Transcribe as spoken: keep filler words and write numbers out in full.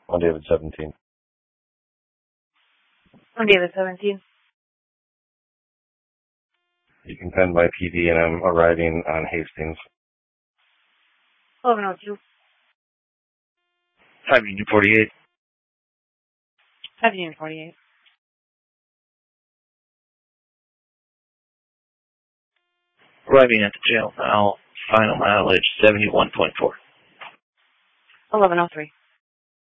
On David seventeen. On David seventeen. You can pen by P D, and I'm arriving on Hastings. eleven oh two. five Union forty-eight. five Union forty-eight. Arriving at the jail now. Final mileage seventy-one point four. eleven oh three.